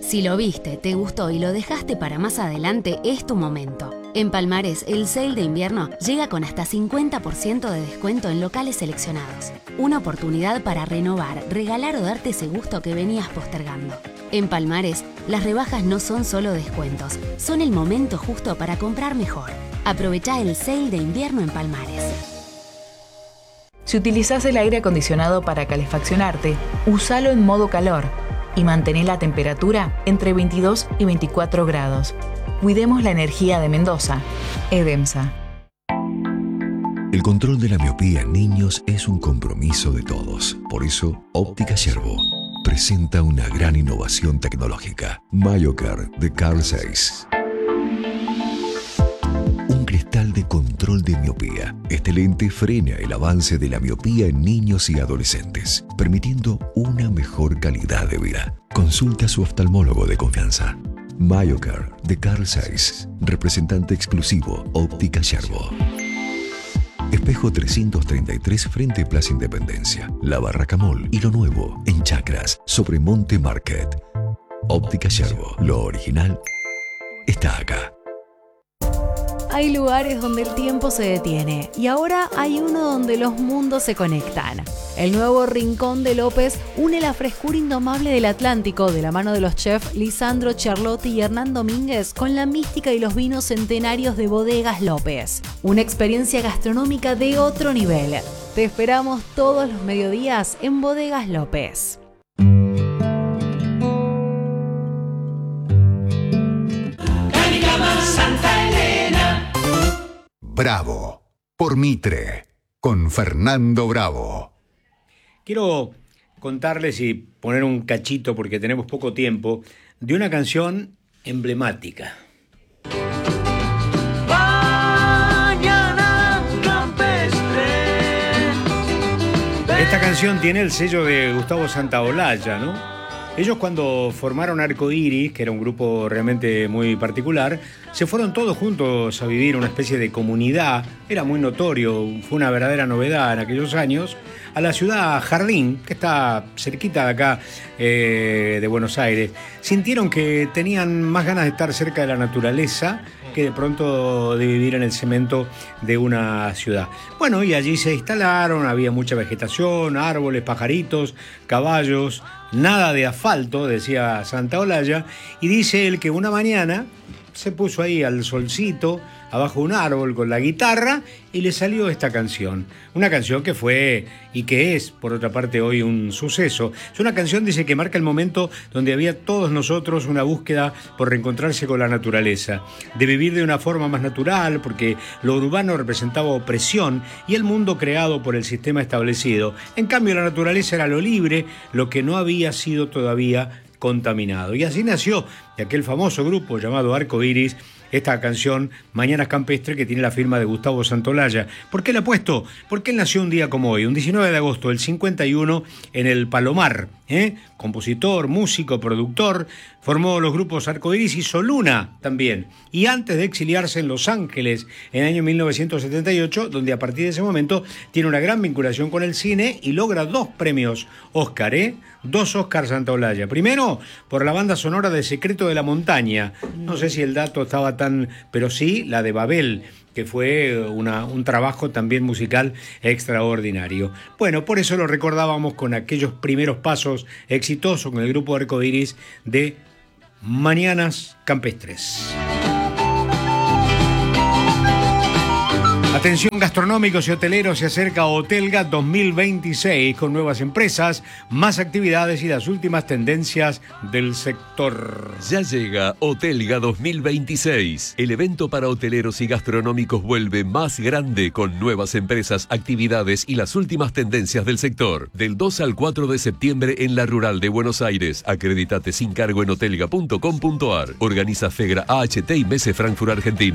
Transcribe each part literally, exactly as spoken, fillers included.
Si lo viste, te gustó y lo dejaste para más adelante, es tu momento. En Palmares, el sale de invierno llega con hasta cincuenta por ciento de descuento en locales seleccionados. Una oportunidad para renovar, regalar o darte ese gusto que venías postergando. En Palmares, las rebajas no son solo descuentos, son el momento justo para comprar mejor. Aprovechá el sale de invierno en Palmares. Si utilizás el aire acondicionado para calefaccionarte, úsalo en modo calor y mantén la temperatura entre veintidós y veinticuatro grados. Cuidemos la energía de Mendoza. EDEMSA. El control de la miopía en niños es un compromiso de todos. Por eso, Óptica Yerbo presenta una gran innovación tecnológica. MyoCare de Carl Zeiss. Un cristal de control de miopía. Este lente frena el avance de la miopía en niños y adolescentes, permitiendo una mejor calidad de vida. Consulta a su oftalmólogo de confianza. MyoCare de Carl Zeiss, representante exclusivo Óptica Yerbo. Espejo trescientos treinta y tres frente Plaza Independencia, La Barraca Mall y lo nuevo en Chacras sobre Monte Market. Óptica Yerbo, lo original está acá. Hay lugares donde el tiempo se detiene y ahora hay uno donde los mundos se conectan. El nuevo Rincón de López une la frescura indomable del Atlántico de la mano de los chefs Lisandro Charlotti y Hernán Domínguez con la mística y los vinos centenarios de Bodegas López. Una experiencia gastronómica de otro nivel. Te esperamos todos los mediodías en Bodegas López. Bravo, por Mitre, con Fernando Bravo. Quiero contarles y poner un cachito, porque tenemos poco tiempo, de una canción emblemática. Mañana campestre. Esta canción tiene el sello de Gustavo Santaolalla, ¿no? Ellos cuando formaron Arco Iris, que era un grupo realmente muy particular, se fueron todos juntos a vivir una especie de comunidad, era muy notorio, fue una verdadera novedad en aquellos años, a la ciudad Jardín, que está cerquita de acá eh, de Buenos Aires. Sintieron que tenían más ganas de estar cerca de la naturaleza que de pronto de vivir en el cemento de una ciudad. Bueno, y allí se instalaron, había mucha vegetación, árboles, pajaritos, caballos, nada de asfalto, decía Santaolalla, y dice él que una mañana se puso ahí al solcito, abajo de un árbol con la guitarra, y le salió esta canción. Una canción que fue, y que es, por otra parte, hoy un suceso. Es una canción, dice, que marca el momento donde había todos nosotros una búsqueda por reencontrarse con la naturaleza, de vivir de una forma más natural, porque lo urbano representaba opresión y el mundo creado por el sistema establecido. En cambio, la naturaleza era lo libre, lo que no había sido todavía contaminado. Y así nació de aquel famoso grupo llamado Arco Iris esta canción Mañanas Campestre, que tiene la firma de Gustavo Santaolalla. ¿Por qué la he puesto? Porque él nació un día como hoy, un diecinueve de agosto del cincuenta y uno, en el Palomar, ¿eh? Compositor, músico, productor, formó los grupos Arco Iris y Soluna también. Y antes de exiliarse en Los Ángeles en el año mil novecientos setenta y ocho, donde a partir de ese momento tiene una gran vinculación con el cine y logra dos premios Oscar, ¿eh? Dos Oscar Santaolalla. Primero, por la banda sonora de Secreto de la Montaña. No sé si el dato estaba tan... pero sí, la de Babel, que fue una, un trabajo también musical extraordinario. Bueno, por eso lo recordábamos con aquellos primeros pasos exitosos con el grupo Arco Iris de Mañanas Campestres. Atención gastronómicos y hoteleros, se acerca Hotelga dos mil veintiséis con nuevas empresas, más actividades y las últimas tendencias del sector. Ya llega Hotelga dos mil veintiséis. El evento para hoteleros y gastronómicos vuelve más grande con nuevas empresas, actividades y las últimas tendencias del sector. Del dos al cuatro de septiembre en la Rural de Buenos Aires. Acredítate sin cargo en hotelga punto com punto ar. Organiza Fegra A H T y Messe Frankfurt Argentina.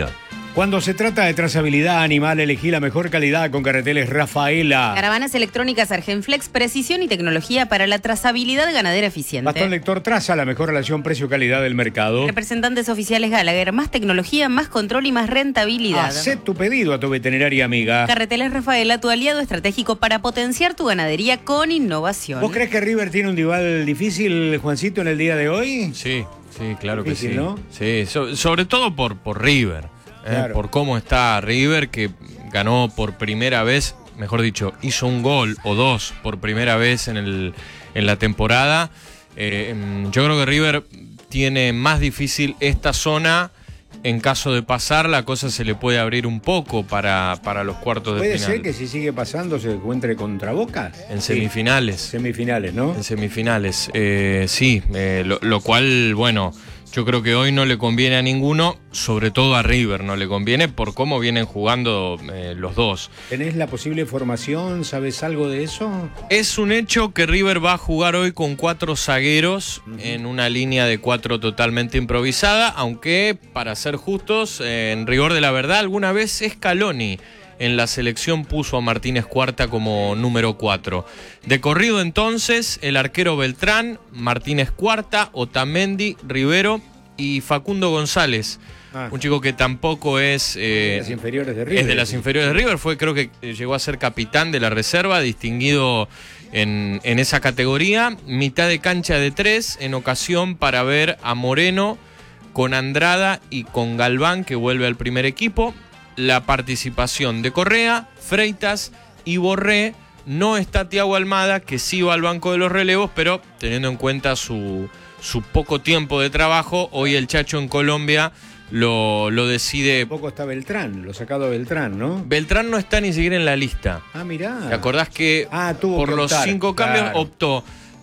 Cuando se trata de trazabilidad animal, elegí la mejor calidad con Carreteles Rafaela. Caravanas electrónicas Argenflex, precisión y tecnología para la trazabilidad ganadera eficiente. Bastón lector Traza, la mejor relación precio-calidad del mercado. Representantes oficiales Gallagher, más tecnología, más control y más rentabilidad. Hacé tu pedido a tu veterinaria amiga. Carreteles Rafaela, tu aliado estratégico para potenciar tu ganadería con innovación. ¿Vos crees que River tiene un rival difícil, Juancito, en el día de hoy? Sí, sí, claro Difícil, que sí. ¿no? Sí, so- sobre todo por, por River. Eh, Claro. por cómo está River, que ganó por primera vez, mejor dicho, hizo un gol o dos por primera vez en, el, en la temporada. Eh, yo creo que River tiene más difícil esta zona. En caso de pasar, la cosa se le puede abrir un poco para, para los cuartos de ¿Puede final. ser que si sigue pasando se encuentre contra Boca? En Sí. semifinales. Semifinales, ¿no? En semifinales, eh, sí, eh, lo, lo cual, bueno, yo creo que hoy no le conviene a ninguno, sobre todo a River no le conviene por cómo vienen jugando eh, los dos. ¿Tenés la posible formación? ¿Sabes algo de eso? Es un hecho que River va a jugar hoy con cuatro zagueros en una línea de cuatro totalmente improvisada, aunque, para ser justos, eh, en rigor de la verdad, alguna vez Scaloni en la selección puso a Martínez Cuarta como número cuatro. De corrido entonces, el arquero Beltrán, Martínez Cuarta, Otamendi, Rivero y Facundo González. Ah. Un chico que tampoco es... eh, De las inferiores de River. Es de las inferiores de River, fue creo que eh, llegó a ser capitán de la reserva, distinguido en, en esa categoría. Mitad de cancha de tres, en ocasión para ver a Moreno con Andrada y con Galván, que vuelve al primer equipo. La participación de Correa, Freitas y Borré. No está Thiago Almada, que sí va al banco de los relevos, pero teniendo en cuenta su, su poco tiempo de trabajo, hoy el Chacho en Colombia lo, lo decide. Poco está Beltrán, lo sacado a Beltrán, ¿no? Beltrán no está ni siquiera en la lista. Ah, mirá. ¿Te acordás que Ah, tuvo por que los optar, cinco cambios claro. optó?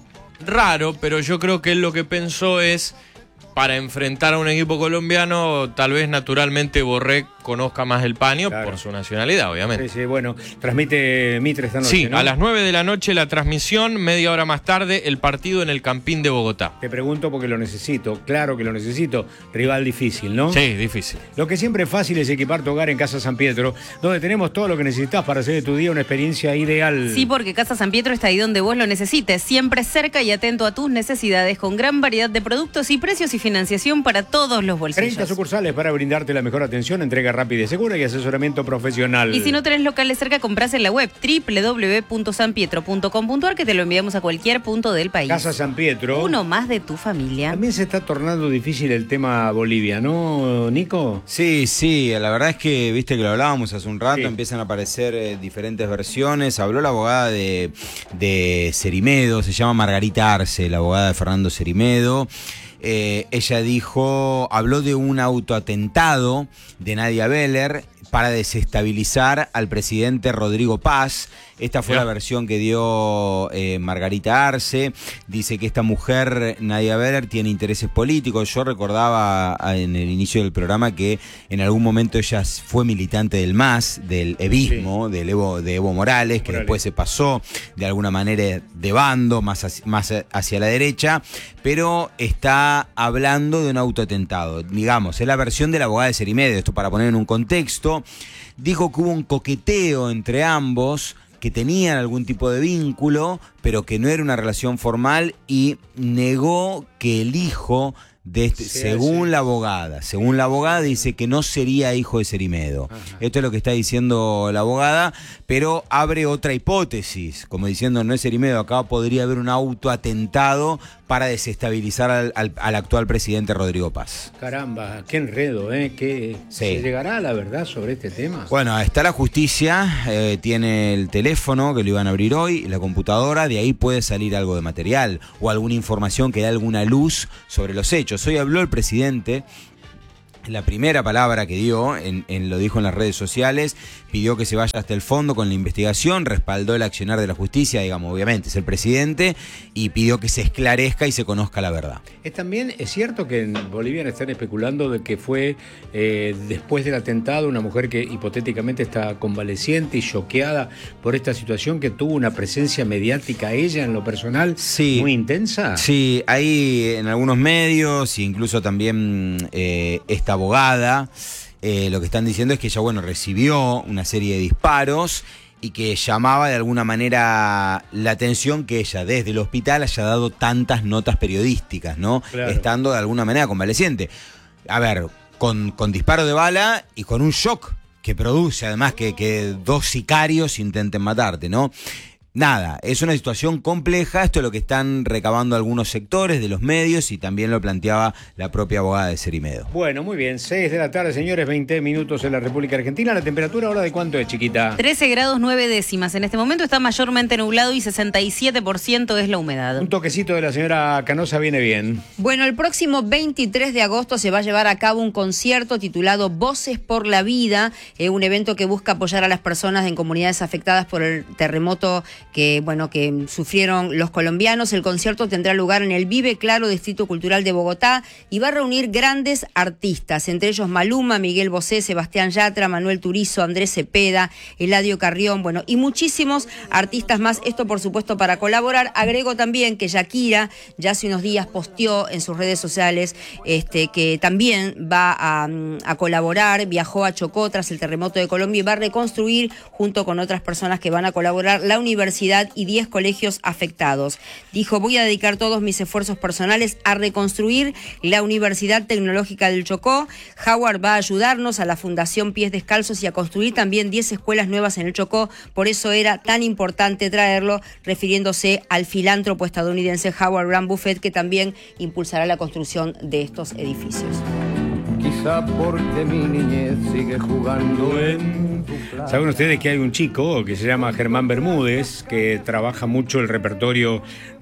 Raro, pero yo creo que él lo que pensó es, para enfrentar a un equipo colombiano, tal vez naturalmente Borré conozca más el paño, Claro. por su nacionalidad, obviamente. Sí, sí, bueno, transmite Mitre esta noche, Sí, ¿no? a las nueve de la noche la transmisión, media hora más tarde el partido en el Campín de Bogotá. Te pregunto porque lo necesito, claro que lo necesito. Rival difícil, ¿no? Sí, difícil. Lo que siempre es fácil es equipar tu hogar en Casa San Pietro, donde tenemos todo lo que necesitas para hacer de tu día una experiencia ideal. Sí, porque Casa San Pietro está ahí donde vos lo necesites, siempre cerca y atento a tus necesidades, con gran variedad de productos y precios y financiación para todos los bolsillos. treinta sucursales para brindarte la mejor atención, entrega rápida y segura y asesoramiento profesional. Y si no tenés locales cerca, comprás en la web doble u doble u doble u punto san pietro punto com punto a r, que te lo enviamos a cualquier punto del país. Casa San Pietro. Uno más de tu familia. También se está tornando difícil el tema Bolivia, ¿no, Nico? Sí, sí, la verdad es que, viste que lo hablábamos hace un rato, Sí. empiezan a aparecer eh, diferentes versiones. Habló la abogada de, de Cerimedo, se llama Margarita Arce, la abogada de Fernando Cerimedo. Eh, ella dijo, habló de un autoatentado de Nadia Beller para desestabilizar al presidente Rodrigo Paz. Esta fue Ya. la versión que dio eh, Margarita Arce. Dice que esta mujer, Nadia Beller, tiene intereses políticos. Yo recordaba a- en el inicio del programa que en algún momento ella fue militante del M A S, del evismo, del Evo, de Evo Morales, que Morales. después se pasó de alguna manera de bando, más hacia, más hacia la derecha, pero está hablando de un autoatentado. Digamos, es la versión de la abogada de Cerimedo, esto para poner en un contexto. Dijo que hubo un coqueteo entre ambos, que tenían algún tipo de vínculo, pero que no era una relación formal, y negó que el hijo de este, Sí, según sí. la abogada, según la abogada dice que no sería hijo de Cerimedo. Ajá. Esto es lo que está diciendo la abogada, pero abre otra hipótesis, como diciendo, no es Cerimedo, acá podría haber un autoatentado para desestabilizar al, al- al actual presidente Rodrigo Paz. Caramba, qué enredo, ¿eh? ¿Qué, Sí. ¿Se llegará a la verdad sobre este tema? Bueno, está la justicia, eh, tiene el teléfono que lo iban a abrir hoy, la computadora, de ahí puede salir algo de material o alguna información que dé alguna luz sobre los hechos. Hoy habló el presidente. La primera palabra que dio, en, en, lo dijo en las redes sociales, pidió que se vaya hasta el fondo con la investigación, respaldó el accionar de la justicia, digamos, obviamente es el presidente, y pidió que se esclarezca y se conozca la verdad. Es también, es cierto que en Bolivia están especulando de que fue eh, después del atentado una mujer que hipotéticamente está convaleciente y choqueada por esta situación, que tuvo una presencia mediática ella en lo personal Sí. muy intensa. Sí, hay en algunos medios, e incluso también eh, esta abogada, eh, lo que están diciendo es que ella, bueno, recibió una serie de disparos y que llamaba de alguna manera la atención que ella desde el hospital haya dado tantas notas periodísticas, ¿no? Claro. Estando de alguna manera convaleciente. A ver, con, con disparo de bala y con un shock que produce además que, que dos sicarios intenten matarte, ¿no? Nada, es una situación compleja, esto es lo que están recabando algunos sectores de los medios y también lo planteaba la propia abogada de Cerimedo. Bueno, muy bien, seis de la tarde, señores, veinte minutos en la República Argentina. ¿La temperatura ahora de cuánto es, chiquita? trece grados nueve décimas. En este momento está mayormente nublado y sesenta y siete por ciento es la humedad. Un toquecito de la señora Canosa viene bien. Bueno, el próximo veintitrés de agosto se va a llevar a cabo un concierto titulado Voces por la Vida, eh, un evento que busca apoyar a las personas en comunidades afectadas por el terremoto que, bueno, que sufrieron los colombianos. El concierto tendrá lugar en el Vive Claro Distrito Cultural de Bogotá y va a reunir grandes artistas, entre ellos Maluma, Miguel Bosé, Sebastián Yatra, Manuel Turizo, Andrés Cepeda, Eladio Carrión, bueno, y muchísimos artistas más. Esto, por supuesto, para colaborar. Agrego también que Shakira ya hace unos días posteó en sus redes sociales este, que también va a, a colaborar, viajó a Chocó tras el terremoto de Colombia y va a reconstruir, junto con otras personas que van a colaborar, la universidad y diez colegios afectados. Dijo, voy a dedicar todos mis esfuerzos personales a reconstruir la Universidad Tecnológica del Chocó. Howard va a ayudarnos, a la Fundación Pies Descalzos, y a construir también diez escuelas nuevas en el Chocó. Por eso era tan importante traerlo, refiriéndose al filántropo estadounidense Howard Grant Buffett, que también impulsará la construcción de estos edificios. Quizá porque mi niñez sigue jugando en tu playa. ¿Saben ustedes que hay un chico que se llama Germán Bermúdez, que trabaja mucho el repertorio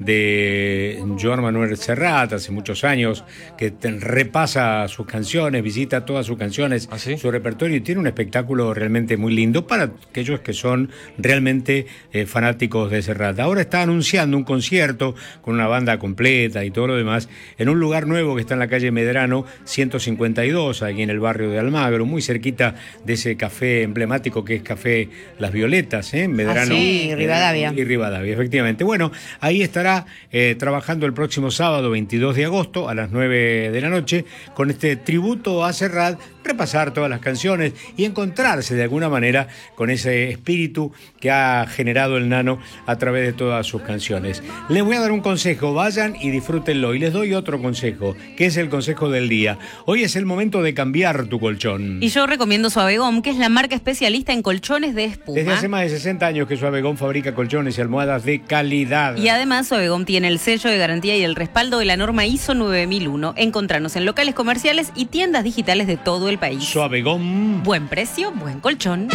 de Joan Manuel Serrat hace muchos años, que te, repasa sus canciones, visita todas sus canciones, ¿ah, sí? Su repertorio, y tiene un espectáculo realmente muy lindo para aquellos que son realmente eh, fanáticos de Serrat. Ahora está anunciando un concierto con una banda completa y todo lo demás en un lugar nuevo que está en la calle Medrano ciento cincuenta y dos, aquí en el barrio de Almagro, muy cerquita de ese café emblemático que es Café Las Violetas, ¿eh? Medrano. Ah, sí, y Rivadavia. Y Rivadavia, efectivamente. Bueno, ahí estará eh, trabajando el próximo sábado, veintidós de agosto, a las nueve de la noche, con este tributo a Serrat, repasar todas las canciones y encontrarse de alguna manera con ese espíritu que ha generado el Nano a través de todas sus canciones. Les voy a dar un consejo, vayan y disfrútenlo, y les doy otro consejo, que es el consejo del día. Hoy es el momento de cambiar tu colchón. Y yo recomiendo Suavegom, que es la marca especialista en colchones de espuma. Desde hace más de sesenta años que Suavegom fabrica colchones y almohadas de calidad. Y además Suavegom tiene el sello de garantía y el respaldo de la norma I S O nueve mil uno. Encontranos en locales comerciales y tiendas digitales de todo el país. Suavegom. Buen precio, buen colchón.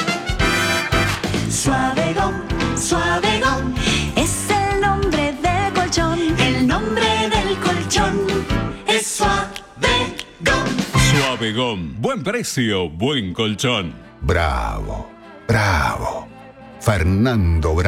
Suavegom, Suavegom, es el nombre del colchón. El nombre del colchón es Suavegom. Suavegom, buen precio, buen colchón. Bravo, bravo. Fernando Bravo.